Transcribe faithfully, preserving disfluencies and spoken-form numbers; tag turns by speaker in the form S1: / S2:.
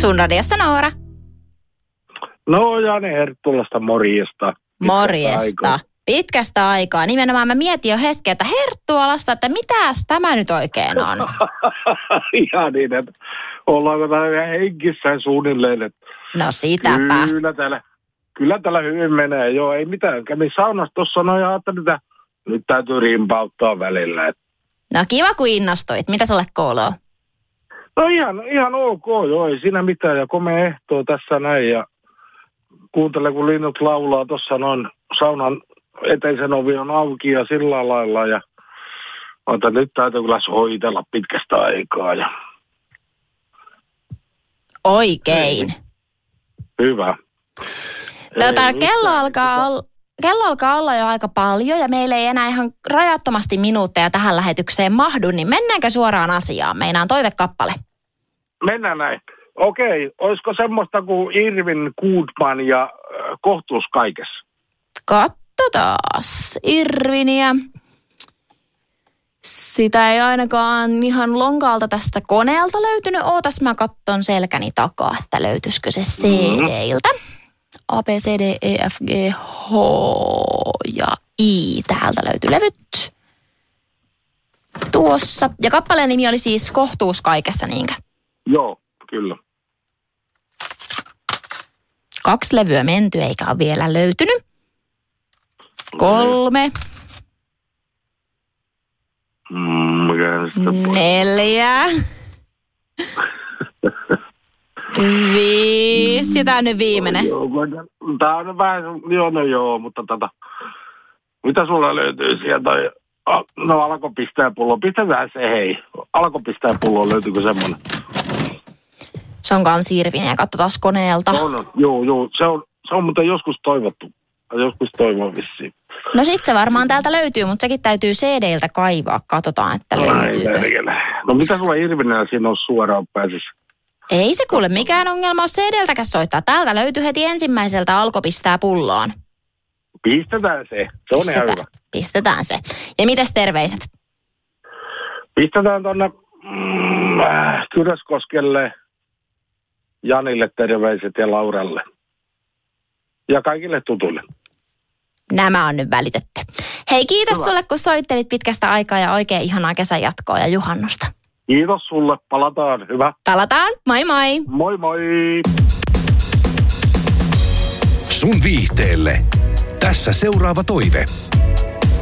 S1: Sun radiossa Noora.
S2: No Jani Herttulasta, morjesta.
S1: Morjesta. Aikaa. Pitkästä aikaa. Nimenomaan mä mietin jo hetken, että Herttualasta, että mitäs tämä nyt oikein on?
S2: Ihan niin, että ollaanko täällä henkissään suunnilleen. Että
S1: no sitäpä.
S2: Kyllä täällä, kyllä täällä hyvin menee. Joo, ei mitään. Kävin saunassa tuossa noin ja ajattelin, että nyt täytyy rimpauttaa välillä. Että
S1: no kiva, kun innostuit. Mitä sulle kuuluu?
S2: no ihan, ihan ok, joo. Ei siinä mitään. Ja komea ehtoo tässä näin. Ja kuuntele, kun linnut laulaa tuossa noin saunan eteisen ovi on auki ja sillä lailla. Ja mutta nyt täytyy kyllä soitella pitkästä aikaa. Ja
S1: oikein.
S2: Hyvä.
S1: Tätä kello alkaa, olla, kello alkaa olla jo aika paljon ja meillä ei enää ihan rajattomasti minuutteja tähän lähetykseen mahdu, niin mennäänkö suoraan asiaan? Meinaan toivekappale.
S2: Mennään näin. Okei, olisiko semmoista kuin Irvin Goodman ja äh, kohtuus kaikessa?
S1: Katsotaas Irviniä. Sitä ei ainakaan ihan lonkalta tästä koneelta löytynyt. Ootas mä katton selkäni takaa, että löytyisikö se C D:ltä. A, B, C, D, E, F, G, H ja I. Täältä löytyy levyt. Tuossa. Ja kappaleen nimi oli siis Kohtuus kaikessa, niinkö?
S2: Joo, kyllä.
S1: Kaksi levyä menty, eikä ole vielä löytynyt. Kolme.
S2: Mm,
S1: neljä. Viisi. Ja tää on nyt viimeinen.
S2: Tää on vähän, joo no joo, mutta tota, mitä sulla löytyy sieltä? No alko pistää pullo. Pistetään se hei. Alko pistää pullo, löytyykö semmonen?
S1: Se on kans Irvinen ja katsotaan koneelta.
S2: On, joo, joo. Se on, se on muuten joskus toivottu. Joskus toivon vissiin.
S1: No sit se varmaan täältä löytyy, mutta sekin täytyy C D:ltä kaivaa. Katsotaan, että löytyykö.
S2: No mitä sulla Irvinellä siinä on suoraan pääsissä?
S1: Ei se kuule mikään ongelma ole C D:ltäkään soittaa. Täältä löytyy heti ensimmäiseltä Alko pistää pulloon.
S2: Pistetään se. Se on
S1: Pistetään.
S2: ihan hyvä.
S1: Pistetään se. Ja mites terveiset?
S2: Pistetään tonne mm, Kyröskoskelle, Janille terveiset ja Lauralle. Ja kaikille tutuille.
S1: Nämä on nyt välitetty. Hei, kiitos hyvä. Sulle, kun soittelit pitkästä aikaa ja oikein ihanaa kesän jatkoa ja juhannusta.
S2: Kiitos sulle. Palataan. Hyvä.
S1: Palataan. Moi moi.
S2: Moi moi.
S3: Sun viihteelle. Tässä seuraava toive.